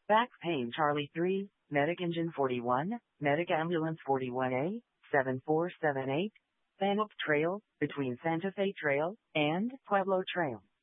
Back Pain Charlie 3, Medic Engine 41, Medic Ambulance 41A, 7478, Bannock Trail, between Santa Fe Trail and Pueblo Trail.